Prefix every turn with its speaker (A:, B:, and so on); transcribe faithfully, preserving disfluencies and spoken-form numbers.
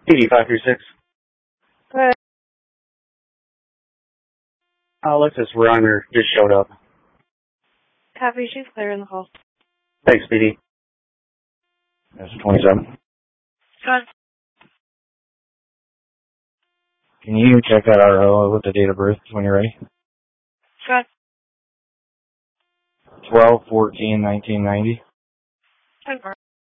A: P D five three six.
B: Go ahead.
A: Alexis Reimer just showed up.
B: Copy, she's clear in the hall.
A: Thanks, P D.
C: That's twenty-seven.
B: Go on.
C: Can you check that R O with the date of birth when you're ready?
B: Go on.
C: twelve fourteen nineteen ninety.
B: Confirm.